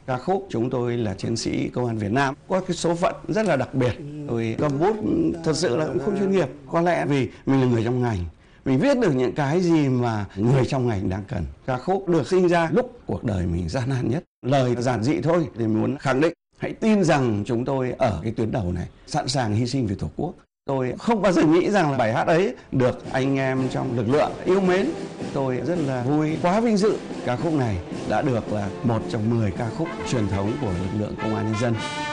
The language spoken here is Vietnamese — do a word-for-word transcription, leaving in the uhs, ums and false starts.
Ca khúc Chúng tôi là chiến sĩ công an Việt Nam có cái số phận rất là đặc biệt. Tôi cầm bút thật sự là cũng không chuyên nghiệp. Có lẽ vì mình là người trong ngành, mình viết được những cái gì mà người trong ngành đang cần. Ca khúc được sinh ra lúc cuộc đời mình gian nan nhất. Lời giản dị thôi thì muốn khẳng định, hãy tin rằng chúng tôi ở cái tuyến đầu này sẵn sàng hy sinh vì Tổ quốc. Tôi không bao giờ nghĩ rằng là bài hát ấy được anh em trong lực lượng yêu mến. Tôi rất là vui, quá vinh dự. Ca khúc này đã được là một trong mười ca khúc truyền thống của lực lượng công an nhân dân.